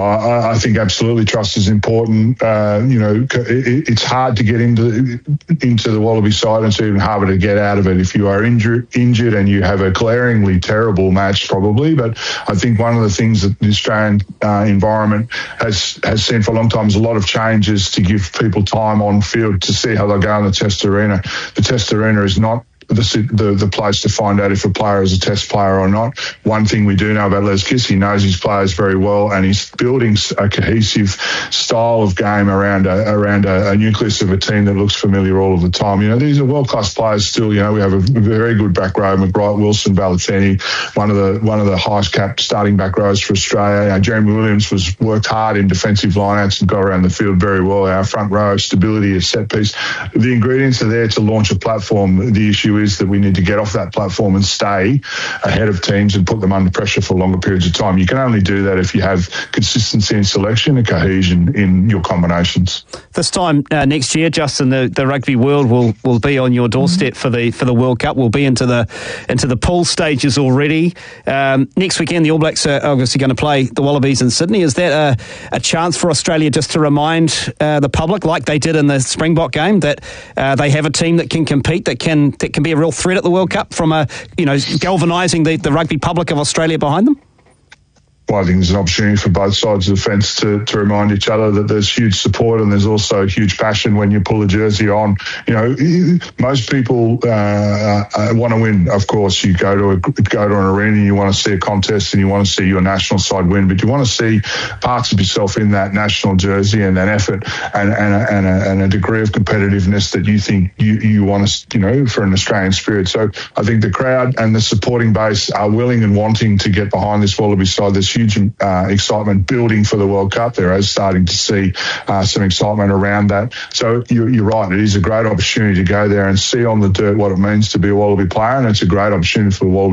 I think absolutely trust is important. It's hard to get into the Wallaby side, and it's even harder to get out of it if you are injured and you have a glaringly terrible match, probably. But I think one of the things that the Australian environment has seen for a long time is a lot of changes to give people time on field to see how they go in the Test arena. The Test arena is not the place to find out if a player is a Test player or not. One thing we do know about Les Kiss, he knows his players very well, and he's building a cohesive style of game around a nucleus of a team that looks familiar all of the time. These are world-class players still. We have a very good back row: McBride, Wilson, Balotelli, one of the highest capped starting back rows for Australia. Jeremy Williams worked hard in defensive lineouts and got around the field very well. Our front row, stability, a set piece. The ingredients are there to launch a platform. The issue is that we need to get off that platform and stay ahead of teams and put them under pressure for longer periods of time. You can only do that if you have consistency in selection and cohesion in your combinations. This time next year, Justin, the rugby world will be on your doorstep for the World Cup. We'll be into the pool stages already. Next weekend, the All Blacks are obviously going to play the Wallabies in Sydney. Is that a chance for Australia just to remind the public, like they did in the Springbok game, that they have a team that can compete, that can be a real threat at the World Cup, from galvanising the rugby public of Australia behind them? Well, I think there's an opportunity for both sides of the fence to remind each other that there's huge support and there's also huge passion when you pull a jersey on. Most people want to win. Of course, you go to an arena and you want to see a contest and you want to see your national side win, but you want to see parts of yourself in that national jersey and that effort and a degree of competitiveness that you think you want to, for an Australian spirit. So I think the crowd and the supporting base are willing and wanting to get behind this Wallaby side. There's huge excitement building for the World Cup. They're starting to see some excitement around that. So you're right. It is a great opportunity to go there and see on the dirt what it means to be a Wallaby player, and it's a great opportunity for the Wallaby